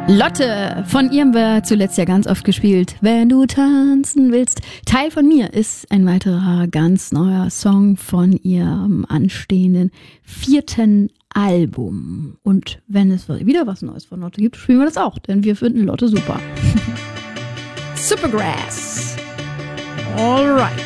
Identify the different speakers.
Speaker 1: Lotte, von ihr haben wir zuletzt ja ganz oft gespielt. Wenn du tanzen willst. Teil von mir ist ein weiterer ganz neuer Song von ihrem anstehenden 4. Album. Und wenn es wieder was Neues von Lotte gibt, spielen wir das auch, denn wir finden Lotte super. Supergrass. Alright.